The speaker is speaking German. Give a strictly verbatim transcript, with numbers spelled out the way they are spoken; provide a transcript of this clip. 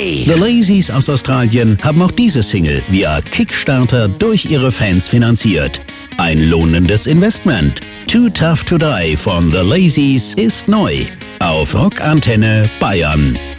Die. The Lazies aus Australien haben auch diese Single via Kickstarter durch ihre Fans finanziert. Ein lohnendes Investment. Too Tough to Die von The Lazies ist neu. Auf Rockantenne Bayern.